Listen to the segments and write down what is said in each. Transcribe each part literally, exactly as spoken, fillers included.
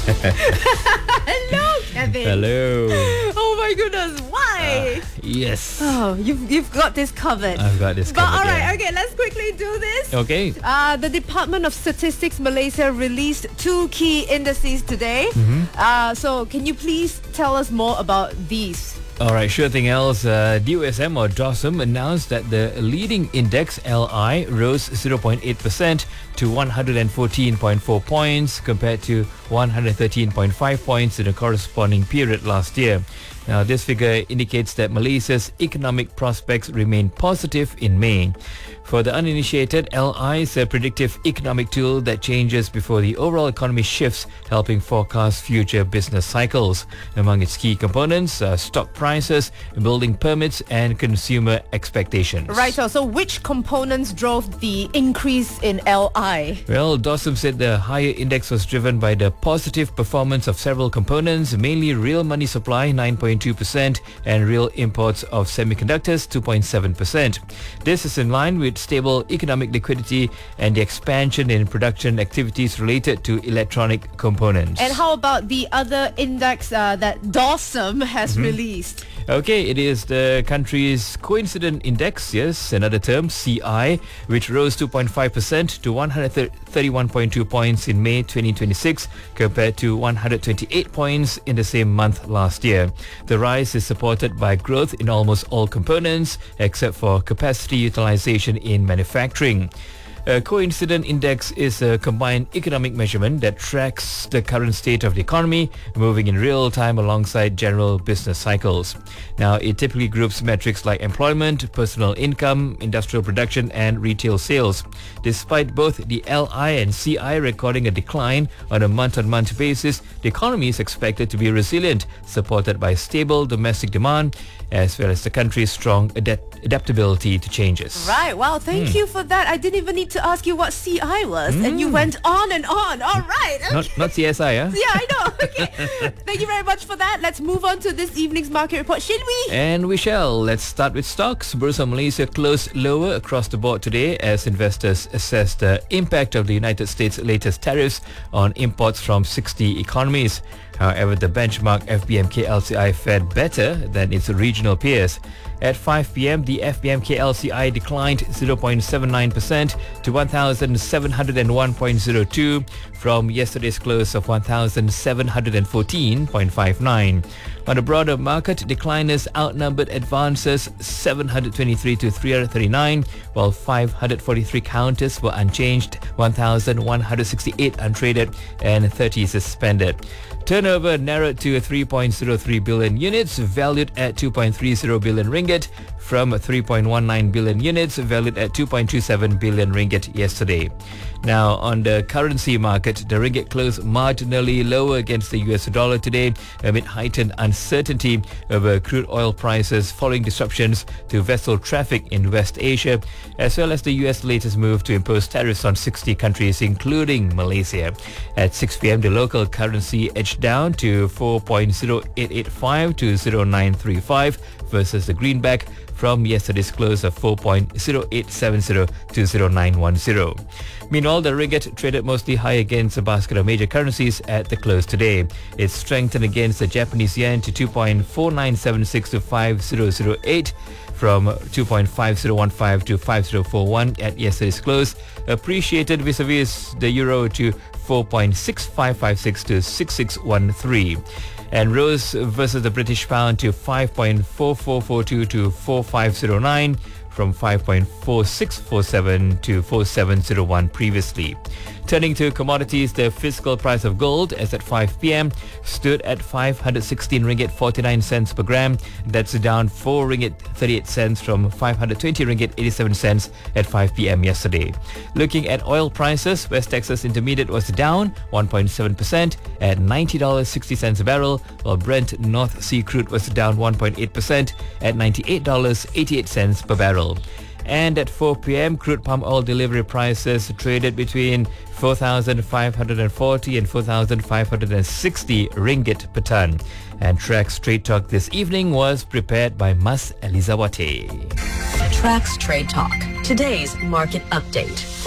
Hello, Kevin. Hello. Oh my goodness, why? Uh, yes. Oh, you've you've got this covered. I've got this But covered. all right, yeah. okay, let's quickly do this. Okay. Uh, the Department of Statistics Malaysia released two key indices today. Mm-hmm. Uh, so can you please tell us more about these? All right, sure thing else. Uh, D O S M or DOSM announced that the leading index, L I, rose zero point eight percent to one hundred fourteen point four points compared to one hundred thirteen point five points in the corresponding period last year. Now, this figure indicates that Malaysia's economic prospects remain positive in May. For the uninitiated, L I is a predictive economic tool that changes before the overall economy shifts, helping forecast future business cycles. Among its key components are stock prices, building permits, and consumer expectations. Right, so, so which components drove the increase in L I? Well, DOSM said the higher index was driven by the positive performance of several components, mainly real money supply nine point two percent and real imports of semiconductors two point seven percent. This is in line with stable economic liquidity and the expansion in production activities related to electronic components. And how about the other index uh, that DOSM has Mm-hmm. released? Okay, it is the country's coincident index, yes, another term, C I, which rose two point five percent to one hundred thirty-one point two points in May twenty twenty-six compared to one hundred twenty-eight points in the same month last year. The rise is supported by growth in almost all components except for capacity utilization in manufacturing. A coincident index is a combined economic measurement that tracks the current state of the economy, moving in real time alongside general business cycles. Now, it typically groups metrics like employment, personal income, industrial production, and retail sales. Despite both the L I and C I recording a decline on a month-on-month basis, the economy is expected to be resilient, supported by stable domestic demand, as well as the country's strong adapt- adaptability to changes. Right, wow, thank you for that. I didn't even need to ask you what C I was, and you went on and on. All right. Okay. Not, not C S I, huh? Yeah, I know. Okay. Thank you very much for that. Let's move on to this evening's market report, shall we? And we shall. Let's start with stocks. Bursa Malaysia closed lower across the board today as investors assess the impact of the United States' latest tariffs on imports from sixty economies. However, the benchmark F B M K L C I fared better than its regional peers. At five p.m, the F B M K L C I declined zero point seven nine percent to one thousand seven hundred one point zero two from yesterday's close of one thousand seven hundred fourteen point five nine. On the broader market, decliners outnumbered advances seven hundred twenty-three to three hundred thirty-nine, while five hundred forty-three counters were unchanged, one thousand one hundred sixty-eight untraded, and thirty suspended. Turnover narrowed to three point zero three billion units, valued at two point three zero billion ringgit, from three point one nine billion units, valued at two point two seven billion ringgit yesterday. Now, on the currency market, the ringgit closed marginally lower against the U S dollar today amid heightened uncertainty over crude oil prices following disruptions to vessel traffic in West Asia, as well as the U S latest move to impose tariffs on sixty countries, including Malaysia. At six p.m, the local currency edged down to four point zero eight eight five to zero nine three five versus the greenback from yesterday's close of four point zero eight seven zero to zero nine one zero. Meanwhile, the ringgit traded mostly high against a basket of major currencies at the close today. It strengthened against the Japanese yen to two point four nine seven six to five thousand eight, from two point five zero one five to five thousand forty-one at yesterday's close, appreciated vis-a-vis the euro to four point six five five six to six six one three, and rose versus the British pound to five point four four four two to four five zero nine, from five point four six four seven to four seven zero one previously. Turning to commodities, the physical price of gold as at five p.m. stood at five hundred sixteen ringgit forty-nine cents per gram. That's down four ringgit thirty-eight cents from five hundred twenty ringgit eighty-seven cents at five p.m. yesterday. Looking at oil prices, West Texas Intermediate was down one point seven percent at ninety dollars and sixty cents a barrel, while Brent North Sea crude was down one point eight percent at ninety-eight dollars and eighty-eight cents per barrel. And at four p.m, crude palm oil delivery prices traded between four thousand five hundred forty and four thousand five hundred sixty ringgit per ton. And Track's Trade Talk this evening was prepared by Mas Elizawate. Track's Trade Talk, today's market update. Whew,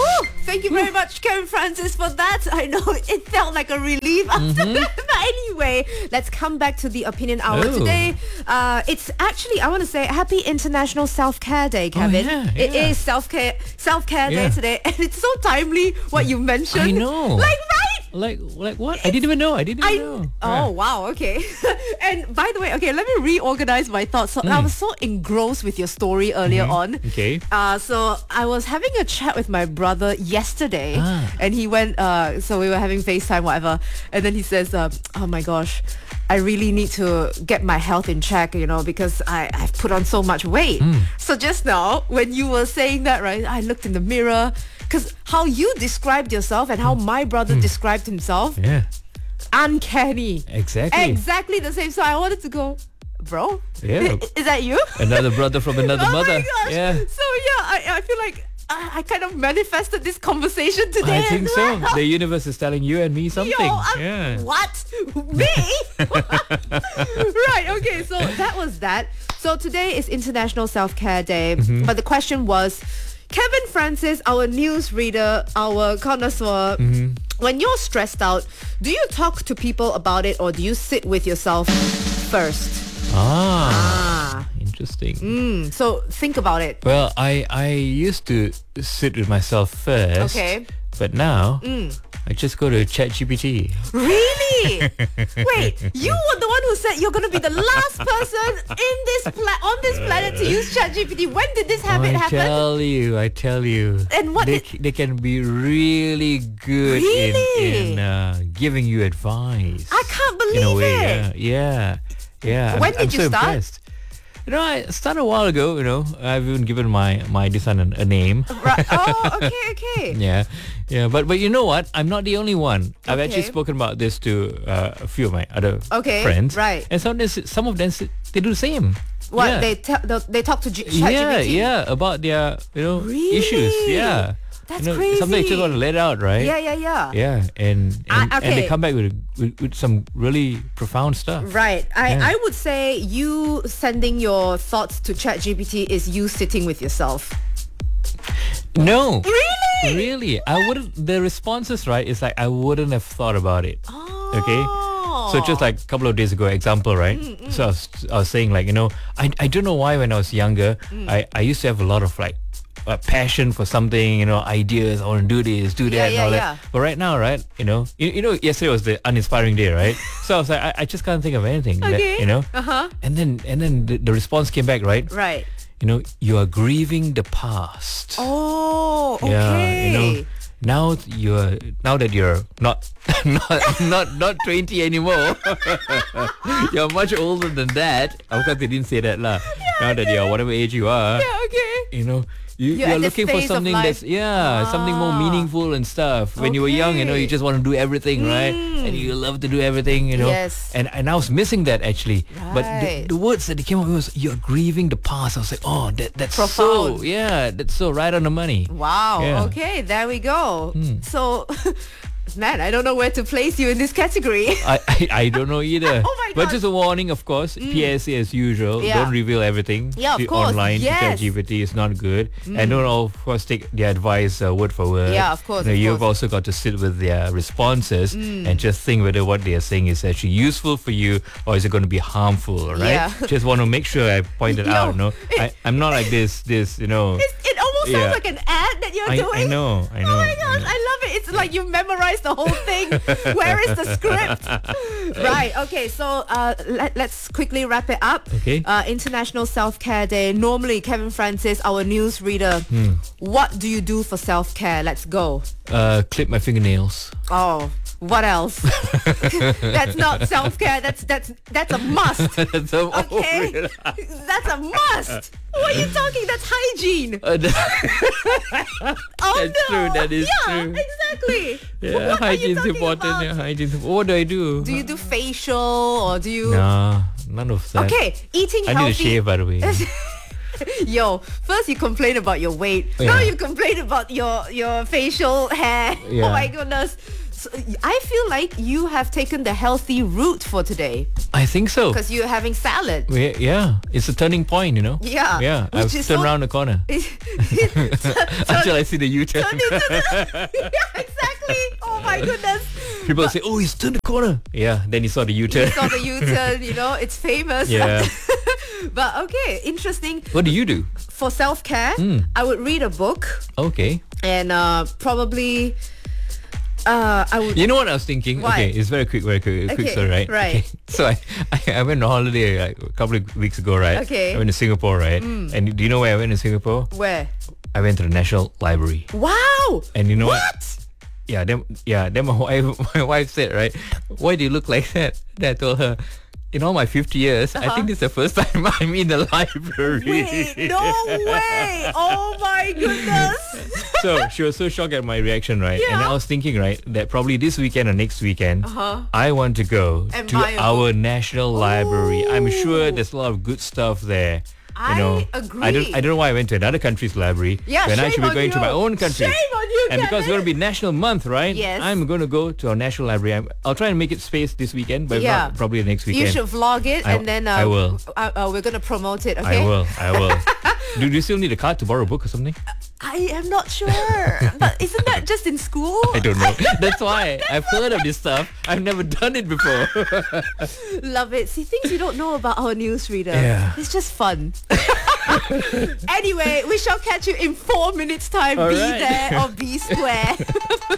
Thank you very much, Kevin Francis, for that. I know it felt like a relief after Mm-hmm. that. But anyway, let's come back to the opinion hour Oh. today. Uh, it's actually, I want to say, Happy International Self-Care Day, Kevin. yeah, It yeah. is self-care self-care Yeah. day today, and it's so timely what you mentioned. I know. Like, right? Like, like what? I didn't even know. I didn't even I, know. oh wow, okay. And by the way, okay, let me reorganize my thoughts. So I was so engrossed with your story earlier on. Okay. Uh, so I was having a chat with my brother yesterday, Ah. and he went. Uh, so we were having FaceTime, whatever, and then he says, uh, "Oh my gosh, I really need to get my health in check, you know, because I I've put on so much weight." So just now, when you were saying that, right, I looked in the mirror. Because how you described yourself and how my brother described himself, Yeah. uncanny. Exactly. Exactly the same. So I wanted to go, bro, Yeah. is that you? Another brother from another Oh mother. my gosh. Yeah. So yeah, I, I feel like I, I kind of manifested this conversation today. I think as so. well. The universe is telling you and me something. Yo, I'm- yeah. What? Me? Right, okay, so that was that. So today is International Self-Care Day, Mm-hmm. but the question was, Kevin Francis, our news reader, our connoisseur, Mm-hmm. when you're stressed out, do you talk to people about it or do you sit with yourself first? Ah. Ah. Interesting. Mm, so think about it. Well, I I used to sit with myself first. Okay. But now I just go to ChatGPT. Really? Wait, you were the one who said you're going to be the last person in this pla- on this planet to use ChatGPT. When did this habit I happen? tell you, I tell you. And what they, did- c- they can be really good Really? in in uh, giving you advice. I can't believe in a way, it. Yeah, yeah. yeah. When I'm, did I'm you so start? Impressed. You know, I started a while ago. You know, I've even given my my son a, a name. Right. Oh, okay, okay. Yeah, yeah, but but you know what? I'm not the only one. I've actually Okay. spoken about this to uh, a few of my other Okay, friends. right. And some of them, some of them they do the same. What Yeah. they te- they they talk to G- Yeah, ChatGPT? yeah, about their you know Really? issues. Yeah, That's you know, Something you just crazy. want to let out, right? Yeah, yeah, yeah. Yeah, and and, Ah, and they okay. come back with, with with some really profound stuff. Right. I, Yeah. I would say you sending your thoughts to ChatGPT is you sitting with yourself. No, Really? really, I wouldn't. The responses, right? Is like I wouldn't have thought about it. Oh. Okay. So just like a couple of days ago, example, right? Mm, So I was, I was saying like, you know, I, I don't know why when I was younger, Mm. I, I used to have a lot of like a passion for something, you know, ideas. I want to do this, do that, Yeah, and yeah, all yeah. that. But right now, right, you know, you, you know, yesterday was the uninspiring day, right? So I was like, I, I just can't think of anything, that, Okay. you know. Uh-huh. And then and then the, the response came back, right? Right. You know, you are grieving the past. Oh, okay. Yeah, you know, now you're now that you're not not not not twenty anymore. You're much older than that. Of course, they didn't say that lah. now that you're whatever age you are, Yeah, okay. you know, you, You're you're at the looking for phase of something life. that's yeah, something more Ah. meaningful and stuff. When you were young, you know, you Okay. just want to do everything, right? And you love to do everything, you know. Yes. And and I was missing that actually. But Right. the, the words that they came up with was you're grieving the past. I was like, oh, that that's Profound. so yeah, that's so right on the money. Wow. Yeah. Hmm. Okay, there we go. So, man, I don't know where to place you in this category. I, I, I don't know either. Oh my But God. just a warning, of course. P S A as usual. Yeah. Don't reveal everything Yeah, of to course. online to Yes. ChatGPT. It's not good. And don't, of course, take their advice uh, word for word. Yeah, of course, You know, of you've course. also got to sit with their responses and just think whether what they are saying is actually useful for you or is it going to be harmful, right? Yeah. Just want to make sure I point it Yo, out. No, I, I'm not like this, this, you know. It's, it almost sounds Yeah. like an ad that you're I, doing. I know, I know. Oh my I gosh, know. I love it. It's like you memorized the whole thing. Where is the script? Right, okay, so uh, let, let's quickly wrap it up. Okay. Uh, International Self-Care Day. Normally, Kevin Francis, our news reader, Hmm. what do you do for self-care? Let's go. Uh, clip my fingernails. Oh, what else? That's not self-care. That's that's that's a must. That's a- oh, Okay, really? that's a must. What are you talking? That's hygiene. Uh, Oh That's no! true, that is yeah, true. exactly. Yeah, What are you hygiene's talking important. about? Yeah, hygiene's. What do I do? Do you do facial or do you? Nah, none of that. Okay, eating I healthy. need to shave, by the way. Yo, first you complain about your weight. Yeah. Now you complain about your your facial hair. Oh Yeah. my goodness. So, I feel like you have taken the healthy route for today I think so. because you're having salad. We- Yeah, it's a turning point, you know. Yeah. Yeah, Which I've is turned so- around the corner until I see the U-turn. Yeah, exactly. Oh my goodness. People say, "Oh, he's turned the corner." Yeah, then you saw the U-turn. Saw the U-turn, you know, it's famous. Yeah. But okay, interesting. What do you do? For self-care, I would read a book Okay. and uh, probably uh, I would... You know what I was thinking? What? Okay, it's very quick, very quick, quick Okay, story, right? right. Okay. So I, I, I went on holiday like, a couple of weeks ago, right? Okay. I went to Singapore, right? And do you know where I went in Singapore? Where? I went to the National Library. Wow! And you know what? What? Yeah, then yeah, then my wife my wife said, right, why do you look like that? Then I told her, in all my fifty years, I think this is the first time I'm in the library. Wait, no way! Oh my goodness! So she was so shocked at my reaction, right? And Yeah. I was thinking, right, that probably this weekend or next weekend, Uh-huh. I want to go And to buy a our book. National Library. I'm sure Ooh. there's a lot of good stuff there. I you know, agree. I don't. I don't know why I went to another country's library Yeah, when I shame should be on going to you. my own country. Shame on you, And because it's going to be National Month, right? Yes. I'm going to go to our National Library. I'm, I'll try and make it space this weekend, but if Yeah. not, probably next You weekend. should vlog it I- and then uh, I will. Uh, uh, we're gonna promote it. Okay. I will. I will. do, do you still need a card to borrow a book or something? I am not sure, but isn't that just in school? I don't know. That's why I've heard of this stuff. I've never done it before. Love it. See, things you don't know about our newsreader. Yeah. It's just fun. Anyway, we shall catch you in four minutes time. All be right. there or be square.